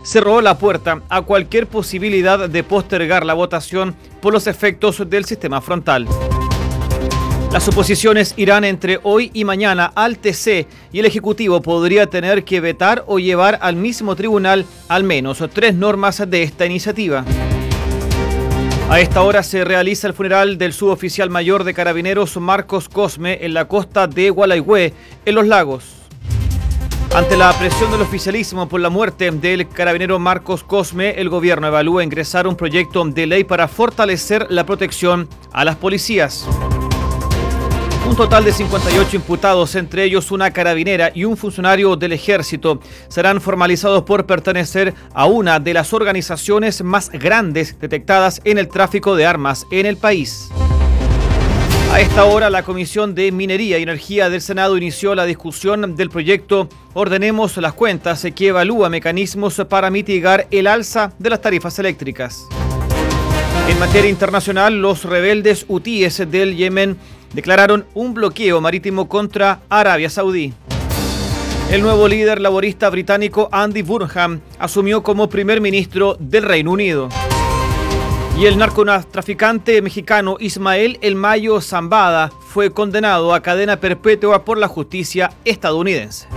cerró la puerta a cualquier posibilidad de postergar la votación por los efectos del sistema frontal. Las oposiciones irán entre hoy y mañana al TC y el Ejecutivo podría tener que vetar o llevar al mismo tribunal al menos 3 normas de esta iniciativa. A esta hora se realiza el funeral del suboficial mayor de Carabineros Marcos Cosme en la costa de Gualaihue, en Los Lagos. Ante la presión del oficialismo por la muerte del carabinero Marcos Cosme, el gobierno evalúa ingresar un proyecto de ley para fortalecer la protección a las policías. Un total de 58 imputados, entre ellos una carabinera y un funcionario del ejército, serán formalizados por pertenecer a una de las organizaciones más grandes detectadas en el tráfico de armas en el país. A esta hora, la Comisión de Minería y Energía del Senado inició la discusión del proyecto Ordenemos las Cuentas, que evalúa mecanismos para mitigar el alza de las tarifas eléctricas. En materia internacional, los rebeldes hutíes del Yemen declararon un bloqueo marítimo contra Arabia Saudí. El nuevo líder laborista británico Andy Burnham asumió como primer ministro del Reino Unido. Y el narcotraficante mexicano Ismael El Mayo Zambada fue condenado a cadena perpetua por la justicia estadounidense.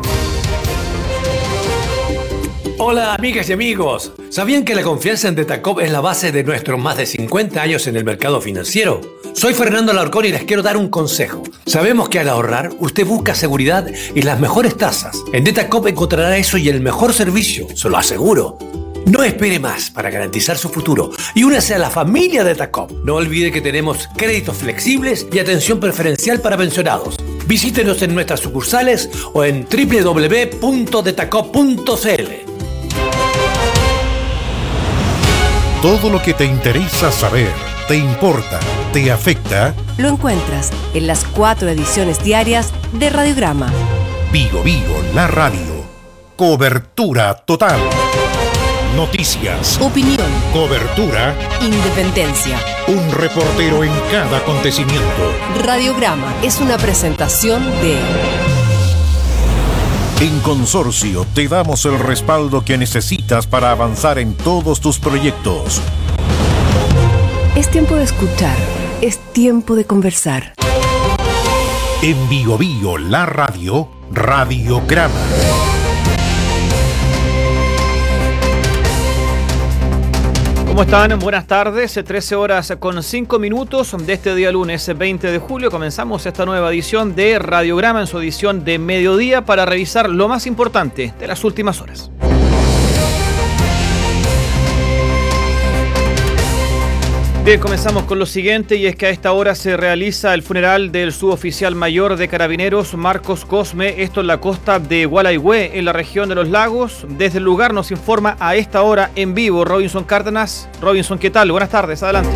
Hola amigas y amigos, ¿sabían que la confianza en Detacop es la base de nuestros más de 50 años en el mercado financiero? Soy Fernando Alarcón y les quiero dar un consejo. Sabemos que al ahorrar, usted busca seguridad y las mejores tasas. En Detacop encontrará eso y el mejor servicio, se lo aseguro. No espere más para garantizar su futuro y únase a la familia Detacop. No olvide que tenemos créditos flexibles y atención preferencial para pensionados. Visítenos en nuestras sucursales o en www.detacop.cl. Todo lo que te interesa saber, te importa, te afecta, lo encuentras en las 4 ediciones diarias de Radiograma. Vigo Vigo, la radio. Cobertura total. Noticias. Opinión. Cobertura. Independencia. Un reportero en cada acontecimiento. Radiograma es una presentación de... En Consorcio te damos el respaldo que necesitas para avanzar en todos tus proyectos. Es tiempo de escuchar, es tiempo de conversar. En Vigo Vigo, la radio, Radiograma. ¿Cómo están? Buenas tardes, 13 horas con 5 minutos de este día lunes 20 de julio. Comenzamos esta nueva edición de Radiograma en su edición de mediodía para revisar lo más importante de las últimas horas. Bien, comenzamos con lo siguiente y es que a esta hora se realiza el funeral del suboficial mayor de Carabineros Marcos Cosme, esto en la costa de Gualaihue, en la región de Los Lagos. Desde el lugar nos informa a esta hora en vivo Robinson Cárdenas. Robinson, ¿qué tal? Buenas tardes, adelante.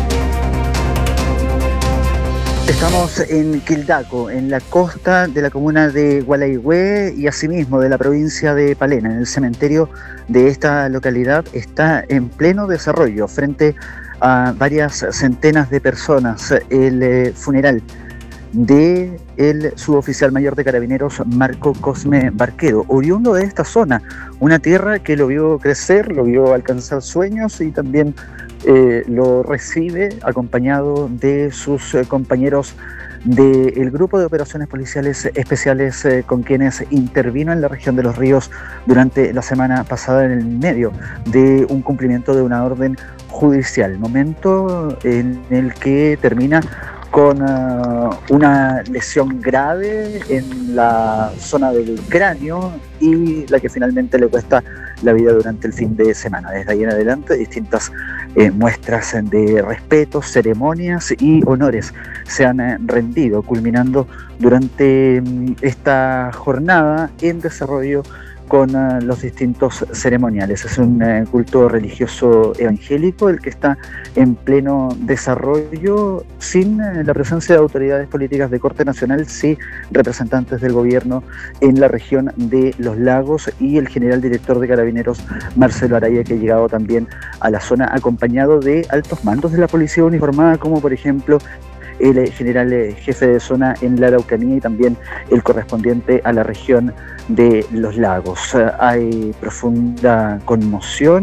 Estamos en Quildaco, en la costa de la comuna de Gualaihue y asimismo de la provincia de Palena. En el cementerio de esta localidad está en pleno desarrollo frente a varias centenas de personas el funeral de el suboficial mayor de Carabineros Marco Cosme Barquero, oriundo de esta zona, una tierra que lo vio crecer, lo vio alcanzar sueños y también lo recibe acompañado de sus compañeros del Grupo de Operaciones Policiales Especiales con quienes intervino en la región de Los Ríos durante la semana pasada en el medio de un cumplimiento de una orden judicial, momento en el que termina con una lesión grave en la zona del cráneo y la que finalmente le cuesta la vida durante el fin de semana. Desde ahí en adelante, distintas muestras de respeto, ceremonias y honores se han rendido, culminando durante esta jornada en desarrollo con los distintos ceremoniales. Es un culto religioso evangélico el que está en pleno desarrollo sin la presencia de autoridades políticas de corte nacional, sí representantes del gobierno en la región de Los Lagos y el general director de Carabineros Marcelo Araya, que ha llegado también a la zona acompañado de altos mandos de la policía uniformada, como por ejemplo el general jefe de zona en la Araucanía y también el correspondiente a la región de Los Lagos. Hay profunda conmoción